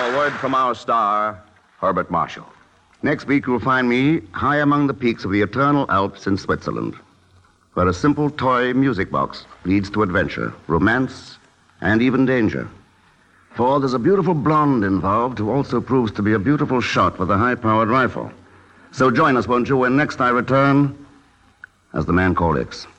a word from our star, Herbert Marshall. Next week, you'll find me high among the peaks of the eternal Alps in Switzerland, where a simple toy music box leads to adventure, romance, and even danger. For there's a beautiful blonde involved who also proves to be a beautiful shot with a high-powered rifle. So join us, won't you, when next I return as the man called X.